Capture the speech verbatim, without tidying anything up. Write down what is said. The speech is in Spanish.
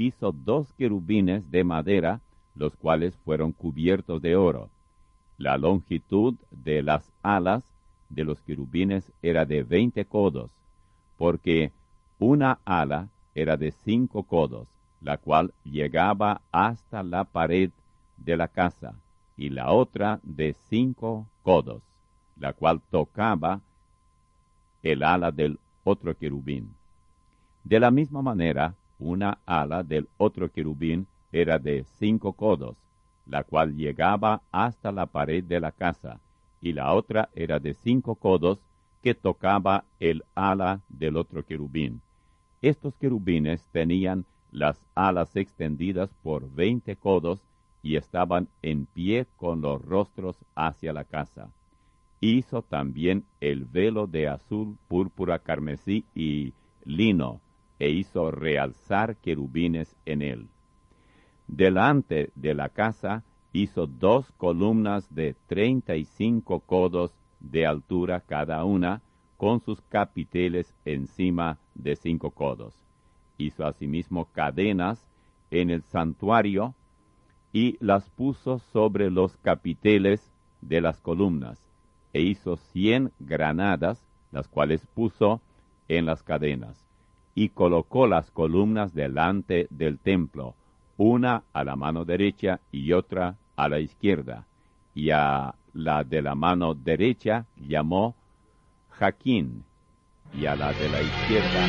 hizo dos querubines de madera, los cuales fueron cubiertos de oro. La longitud de las alas de los querubines era de veinte codos, porque una ala era de cinco codos, la cual llegaba hasta la pared de la casa, y la otra de cinco codos, la cual tocaba el ala del otro querubín. De la misma manera, una ala del otro querubín era de cinco codos, la cual llegaba hasta la pared de la casa, y la otra era de cinco codos, que tocaba el ala del otro querubín. Estos querubines tenían las alas extendidas por veinte codos, y estaban en pie con los rostros hacia la casa. Hizo también el velo de azul, púrpura, carmesí y lino, e hizo realzar querubines en él. Delante de la casa hizo dos columnas de treinta y cinco codos de altura cada una, con sus capiteles encima de cinco codos. Hizo asimismo cadenas en el santuario, y las puso sobre los capiteles de las columnas, e hizo cien granadas, las cuales puso en las cadenas, y colocó las columnas delante del templo, una a la mano derecha y otra a la izquierda, y a la de la mano derecha llamó Jaquín, y a la de la izquierda